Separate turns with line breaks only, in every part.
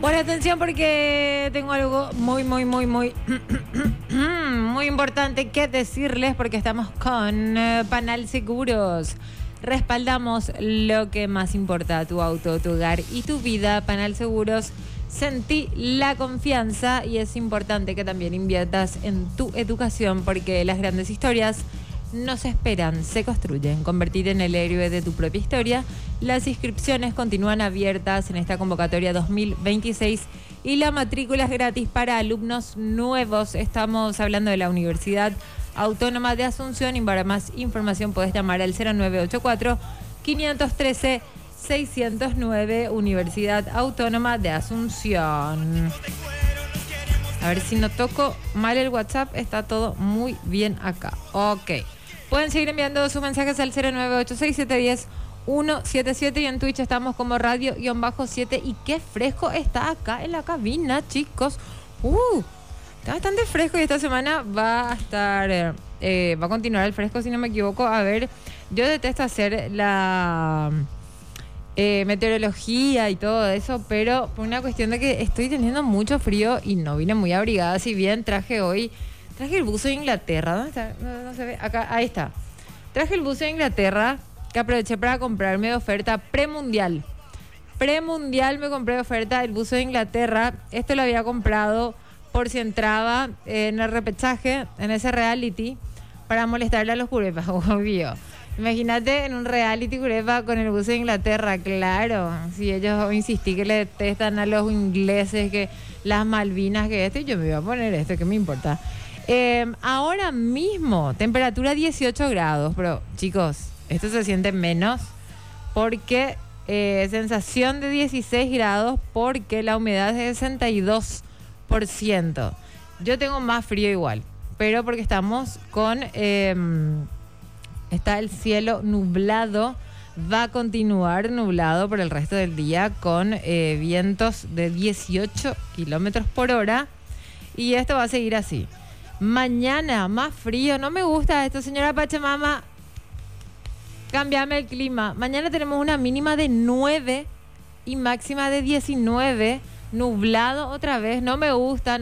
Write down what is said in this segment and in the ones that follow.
Bueno, atención porque tengo algo muy importante que decirles porque estamos con Panal Seguros. Respaldamos lo que más importa, tu auto, tu hogar y tu vida. Panal Seguros, sentí la confianza y es importante que también inviertas en tu educación porque las grandes historias no se esperan, se construyen. Convertirte en el héroe de tu propia historia. Las inscripciones continúan abiertas en esta convocatoria 2026 y la matrícula es gratis para alumnos nuevos. Estamos hablando de la Universidad Autónoma de Asunción y para más información puedes llamar al 0984-513-609, Universidad Autónoma de Asunción. A ver si no toco mal el WhatsApp, está todo muy bien acá. Ok. Pueden seguir enviando sus mensajes al 0986-710-177 y en Twitch estamos como radio-7 y qué fresco está acá en la cabina, chicos. Está bastante fresco y esta semana va a estar, va a continuar el fresco si no me equivoco. A ver, yo detesto hacer la meteorología y todo eso, pero por una cuestión de que estoy teniendo mucho frío y no vine muy abrigada, si bien traje el buzo de Inglaterra. ¿Dónde está? No se ve. Acá, ahí está. Traje el buzo de Inglaterra que aproveché para comprarme de oferta premundial. Premundial me compré de oferta el buzo de Inglaterra. Esto lo había comprado por si entraba en el repechaje, en ese reality, para molestarle a los curepas, obvio. Imagínate en un reality curepa con el buzo de Inglaterra, claro. Si ellos insistí que le detestan a los ingleses, que las Malvinas, que esto, y yo me iba a poner esto, ¿qué me importa? Ahora mismo, temperatura 18 grados, pero chicos, esto se siente menos porque sensación de 16 grados porque la humedad es de 62%. Yo tengo más frío igual, pero porque estamos con... está el cielo nublado, va a continuar nublado por el resto del día con vientos de 18 kilómetros por hora y esto va a seguir así. Mañana, más frío. No me gusta esto, señora Pachamama. Cámbiame el clima. Mañana tenemos una mínima de 9 y máxima de 19. Nublado otra vez. No me gusta.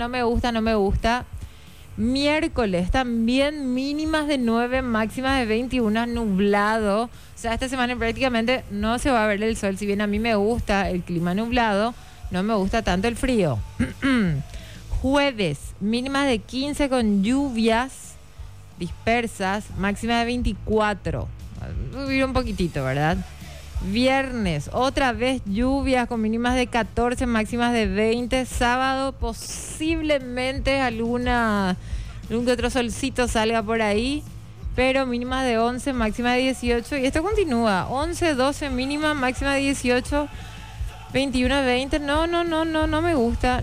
Miércoles también mínimas de 9, máximas de 21. Nublado. O sea, esta semana prácticamente no se va a ver el sol. Si bien a mí me gusta el clima nublado, no me gusta tanto el frío. Jueves, mínima de 15 con lluvias dispersas, máxima de 24. Subir un poquitito, ¿verdad? Viernes, otra vez lluvias con mínimas de 14, máximas de 20. Sábado, posiblemente algún que otro solcito salga por ahí, pero mínimas de 11, máxima de 18. Y esto continúa, 11, 12, mínima, máxima de 18. 21, 20, no me gusta.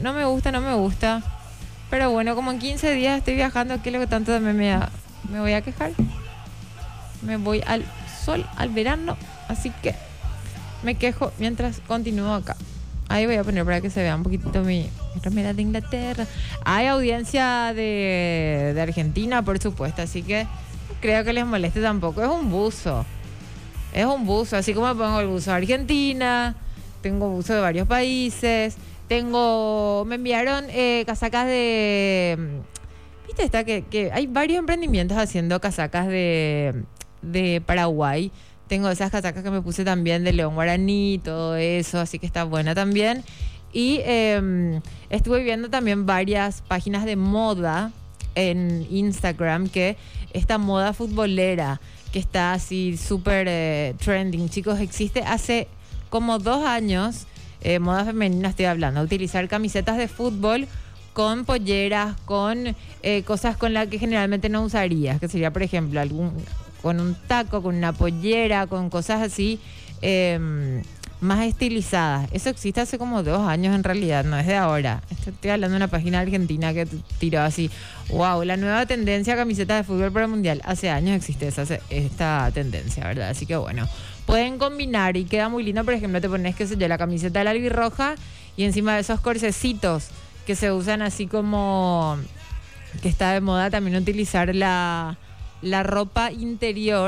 Pero bueno, como en 15 días estoy viajando, ¿qué es lo que tanto me voy a quejar? Me voy al sol, al verano, así que me quejo mientras continúo acá. Ahí voy a poner para que se vea un poquitito mi remera de Inglaterra. Hay audiencia de Argentina, por supuesto, así que no creo que les moleste tampoco. Es un buzo, así como pongo el buzo de Argentina. Tengo buzo de varios países. Me enviaron casacas de... ¿Viste esta? Que hay varios emprendimientos haciendo casacas de Paraguay. Tengo esas casacas que me puse también de León Guaraní, todo eso. Así que está buena también. Y estuve viendo también varias páginas de moda en Instagram. Que esta moda futbolera, que está así súper trending. Chicos, existe hace... como 2 años, moda femenina estoy hablando, utilizar camisetas de fútbol con polleras, con cosas con las que generalmente no usarías, que sería, por ejemplo, con un taco, con una pollera, con cosas así más estilizadas. Eso existe hace como 2 años en realidad, no es de ahora. Estoy hablando de una página argentina que tiró así, wow, la nueva tendencia a camisetas de fútbol para el mundial. Hace años existe esta tendencia, ¿verdad? Así que bueno, pueden combinar y queda muy lindo. Por ejemplo, te pones, qué sé yo, la camiseta de la albirroja y encima de esos corsecitos que se usan así como que está de moda también utilizar la ropa interior